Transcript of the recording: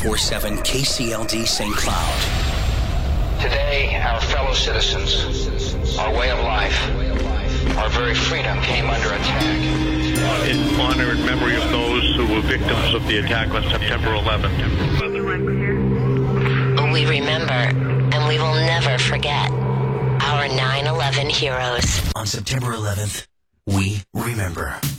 94.7 KCLD St. Cloud. Today, our fellow citizens, our way of life, our very freedom came under attack. In honor and memory of those who were victims of the attack on September 11th. We remember, and we will never forget, our 9/11 heroes. On September 11th, we remember.